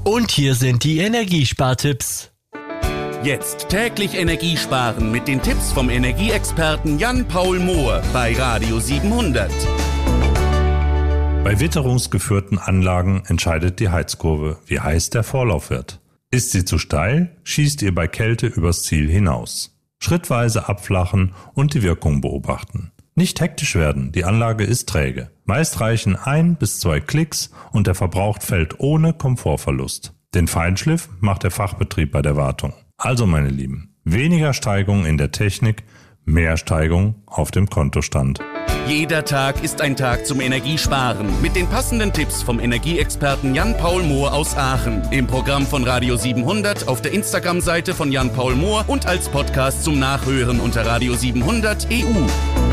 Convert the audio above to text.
Und hier sind die Energiespartipps. Jetzt täglich Energie sparen mit den Tipps vom Energieexperten Jan-Paul Mohr bei Radio 700. Bei witterungsgeführten Anlagen entscheidet die Heizkurve, wie heiß der Vorlauf wird. Ist sie zu steil, schießt ihr bei Kälte übers Ziel hinaus. Schrittweise abflachen und die Wirkung beobachten. Nicht hektisch werden, die Anlage ist träge. Meist reichen 1 bis 2 Klicks und der Verbrauch fällt ohne Komfortverlust. Den Feinschliff macht der Fachbetrieb bei der Wartung. Also meine Lieben, weniger Steigung in der Technik, mehr Steigung auf dem Kontostand. Jeder Tag ist ein Tag zum Energiesparen mit den passenden Tipps vom Energieexperten Jan-Paul Mohr aus Aachen. Im Programm von Radio 700, auf der Instagram-Seite von Jan-Paul Mohr und als Podcast zum Nachhören unter Radio 700 EU.